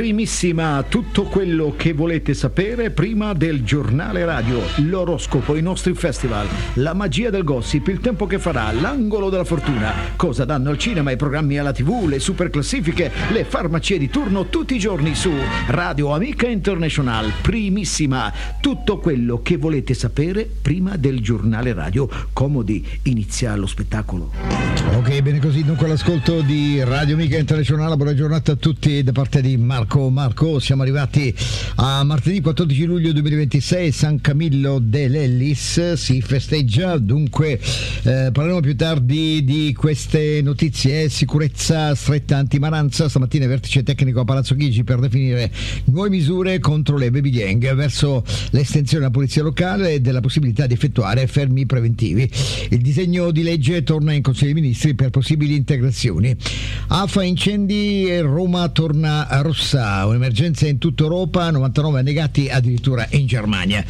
Primissima, tutto quello che volete sapere prima del giornale radio, l'oroscopo, i nostri festival, la magia del gossip, il tempo che farà, l'angolo della fortuna, cosa danno al cinema, i programmi alla TV, le super classifiche, le farmacie di turno tutti i giorni su Radio Amica International. Primissima, tutto quello che volete sapere prima del giornale radio. Comodi, inizia lo spettacolo. Ok, bene così, dunque l'ascolto di Radio Amica International. Buona giornata a tutti da parte di Marco, siamo arrivati a martedì 14 luglio 2026, San Camillo dell'Ellis, si festeggia, dunque parleremo più tardi di queste notizie. Sicurezza stretta antimaranza, stamattina vertice tecnico a Palazzo Chigi per definire nuove misure contro le baby gang verso l'estensione della polizia locale e della possibilità di effettuare fermi preventivi. Il disegno di legge torna in Consiglio dei Ministri per possibili integrazioni. AFA incendi e Roma torna a rossa. Un'emergenza in tutta Europa, 99 annegati addirittura in Germania.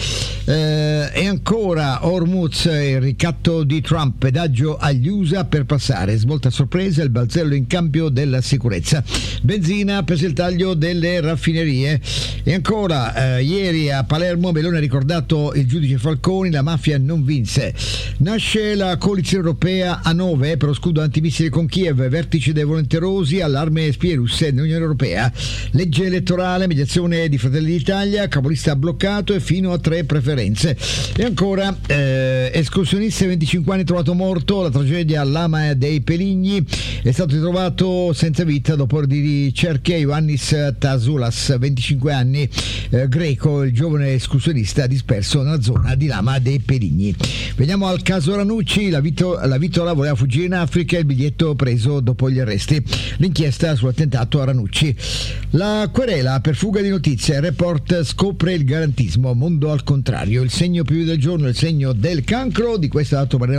E ancora Hormuz, il ricatto di Trump, pedaggio agli USA per passare, svolta a sorpresa, il balzello in cambio della sicurezza. Benzina, pesa il taglio delle raffinerie. E ancora ieri a Palermo Meloni ha ricordato il giudice Falconi, la mafia non vinse. Nasce la coalizione europea a 9 per lo scudo antimissili con Kiev, vertice dei volenterosi, allarme spie russe nell'Unione Europea. Legge elettorale, mediazione di Fratelli d'Italia, capolista bloccato e fino a 3 preferenze. E ancora escursionista 25 anni trovato morto, la tragedia all'Ama dei Peligni, è stato ritrovato senza vita dopo ore di ricerche Ioannis Tasulas, 25 anni, greco, il giovane escursionista disperso nella zona di Lama dei Peligni. Veniamo al caso Ranucci, la Vitola voleva fuggire in Africa, il biglietto preso dopo gli arresti. L'inchiesta sull'attentato a Ranucci. La querela per fuga di notizie, il report scopre il garantismo, mondo al contrario, il segno più del giorno, il segno del cancro, di questo dato parleremo